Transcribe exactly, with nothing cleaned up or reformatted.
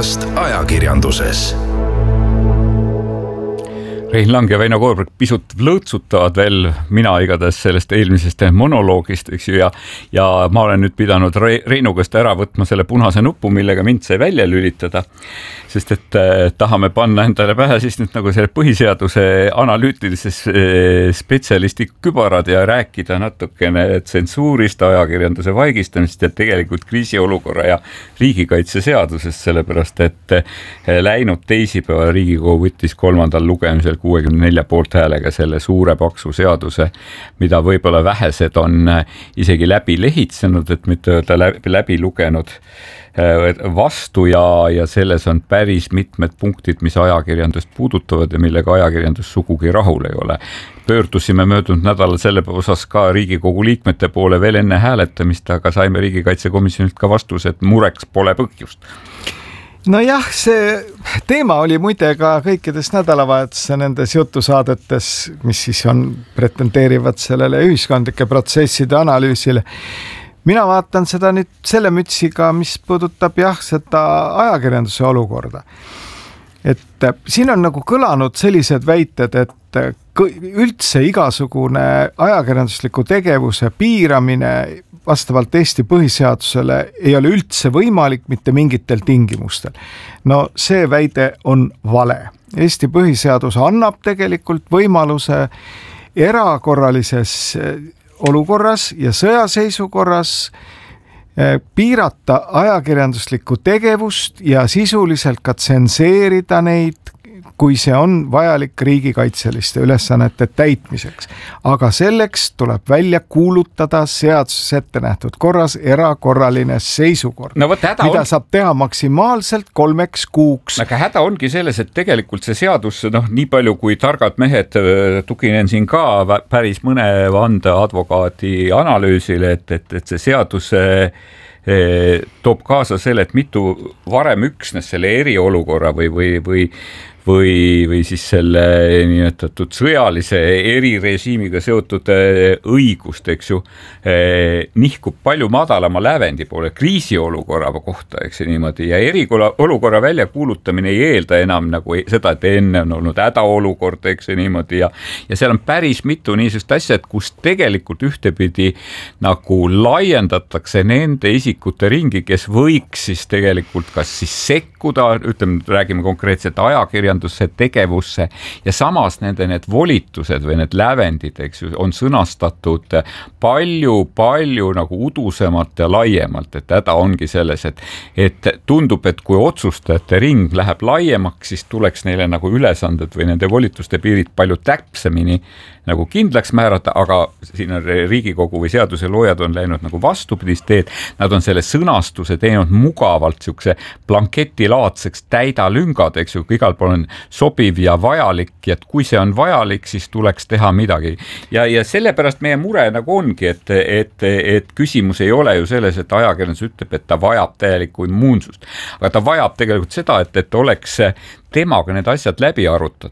podcast ajakirjanduses. Rein Lang ja Väino Koorberg pisut lõõtsutavad veel, mina igatahes sellest eelmisest monoloogist, eks ju, ja, ja ma olen nüüd pidanud Reinu käest ära võtma selle punase nupu, millega mind sai välja lülitada, sest et eh, tahame panna endale pähe siis nüüd nagu selle põhiseaduse analüütilises eh, spetsialisti kübarad ja rääkida natukene tsensuurist, ajakirjanduse vaigistamisest ja tegelikult kriisiolukorra ja riigikaitseseadusest, sellepärast et eh, läinud teisipäeval Riigikogu võttis kolmandal lugemisel kuuekümne nelja poolt häälega selle suure paksu seaduse, mida võib-olla vähesed on isegi läbi lehitsenud, et mitte öelda läbi, läbi lugenud vastu ja, ja selles on päris mitmed punktid, mis ajakirjandust puudutavad ja millega ajakirjandus sugugi rahul ei ole. Pöördusime möödunud nädalal selle osas ka Riigikogu liikmete poole veel enne hääletamist, aga saime riigikaitsekomisjonilt ka vastuse, et mureks pole põhjust. No jah, see teema oli muide ka kõikides nädalavahetuse nendes jutusaadetes, mis siis on, pretendeerivad sellele ühiskondlike protsesside analüüsile. Mina vaatan seda nüüd selle mütsiga, mis puudutab jah, seda ajakirjanduse olukorda. Et siin on nagu kõlanud sellised väited, et üldse igasugune ajakirjandusliku tegevuse piiramine vastavalt Eesti põhiseadusele ei ole üldse võimalik mitte mingitel tingimustel. No see väide on vale. Eesti põhiseadus annab tegelikult võimaluse erakorralises olukorras ja sõjaseisukorras piirata ajakirjanduslikku tegevust ja sisuliselt ka tsenseerida neid, kui see on vajalik riigikaitseliste ülesannete täitmiseks. Aga selleks tuleb välja kuulutada seaduses ette nähtud korras erakorraline seisukord, no, võt, mida on... saab teha maksimaalselt kolmeks kuuks. Aga häda ongi selles, et tegelikult see seadus, noh, nii palju kui targad mehed, tuginen siin ka päris mõne vande advokaadi analüüsile, et, et, et see seadus toob kaasa selle, et mitu varem üksnes selle eriolukorra või, või, või või, või siis selle niinetatud sõjalise erirežiimiga seotud õigust, eks ju, nihkub palju madalama lävendi poole kriisiolukorra kohta, eks ju niimoodi, ja eriolukorra väljakuulutamine ei eelda enam nagu seda, et enne on olnud hädaolukord, eks ju niimoodi, ja, ja seal on päris mitu niisugust asja, et kus tegelikult ühtepidi nagu laiendatakse nende isikute ringi, kes võiks siis tegelikult kas siis sekkuda, ütleme, räägime konkreetselt ajakirja tegevusse ja samas nende need volitused või need lävendid, eks ju, on sõnastatud palju, palju nagu udusemalt ja laiemalt, et häda ongi selles, et, et tundub, et kui otsustajate ring läheb laiemaks, siis tuleks neile nagu ülesanded või nende volituste piirid palju täpsemini nagu kindlaks määrata, aga siin on Riigikogu või seaduse loojad on läinud nagu vastupidist teed, nad on selle sõnastuse teinud mugavalt siukse blanketilaadseks täida lüngad, eks ju, igal pool on sobiv ja vajalik, ja et kui see on vajalik, siis tuleks teha midagi. Ja, ja sellepärast meie mure nagu ongi, et, et, et küsimus ei ole ju selles, et ajakirjandus ütleb, et ta vajab täielikku immuunsust, aga ta vajab tegelikult seda, et, et oleks temaga need asjad läbi arutatud,